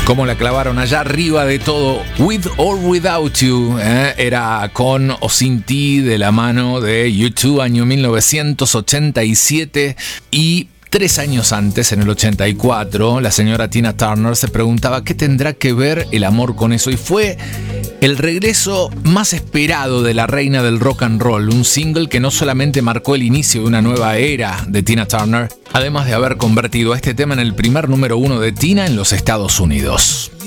Cómo la clavaron allá arriba de todo. With or Without You, era con o sin ti, de la mano de U2, año 1987. Y 3 años antes, en el 84, la señora Tina Turner se preguntaba qué tendrá que ver el amor con eso. Y fue el regreso más esperado de la reina del rock and roll, un single que no solamente marcó el inicio de una nueva era de Tina Turner, además de haber convertido a este tema en el primer número 1 de Tina en los Estados Unidos.